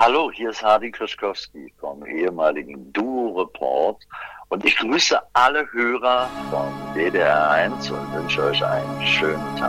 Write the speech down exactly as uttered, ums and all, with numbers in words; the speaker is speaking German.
Hallo, hier ist Hardy Krischkowski vom ehemaligen Duo-Report und ich grüße alle Hörer von D D R eins und wünsche euch einen schönen Tag.